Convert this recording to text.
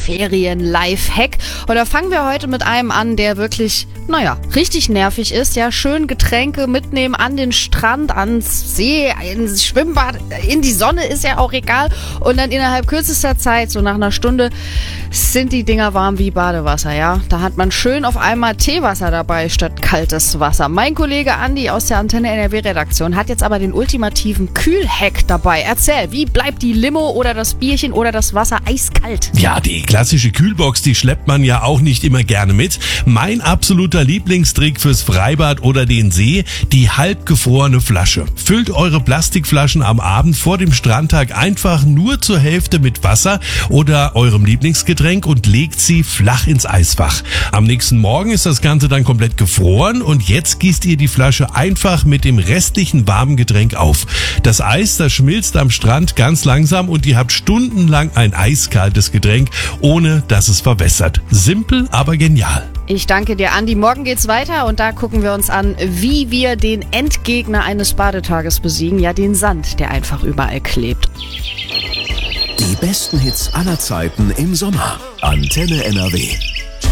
Ferien-Life-Hack. Und da fangen wir heute mit einem an, der wirklich, richtig nervig ist. Ja, schön Getränke mitnehmen an den Strand, ans See, ins Schwimmbad, in die Sonne, ist ja auch egal. Und dann innerhalb kürzester Zeit, so nach einer Stunde, sind die Dinger warm wie Badewasser, ja. Da hat man schön auf einmal Teewasser dabei statt kaltes Wasser. Mein Kollege Andi aus der Antenne NRW-Redaktion hat jetzt aber den ultimativen Kühlhack dabei. Erzähl, wie bleibt die Limo oder das Bierchen oder das Wasser eiskalt? Ja, die klassische Kühlbox, die schleppt man ja auch nicht immer gerne mit. Mein absoluter Lieblingstrick fürs Freibad oder den See, die halbgefrorene Flasche. Füllt eure Plastikflaschen am Abend vor dem Strandtag einfach nur zur Hälfte mit Wasser oder eurem Lieblingsgetränk und legt sie flach ins Eisfach. Am nächsten Morgen ist das Ganze dann komplett gefroren und jetzt gießt ihr die Flasche einfach mit dem restlichen warmen Getränk auf. Das Eis, das schmilzt am Strand ganz langsam und ihr habt stundenlang ein eiskaltes Getränk, ohne dass es verwässert. Simpel, aber genial. Ich danke dir, Andi. Morgen geht's weiter und da gucken wir uns an, wie wir den Endgegner eines Badetages besiegen. Ja, den Sand, der einfach überall klebt. Die besten Hits aller Zeiten im Sommer. Antenne NRW.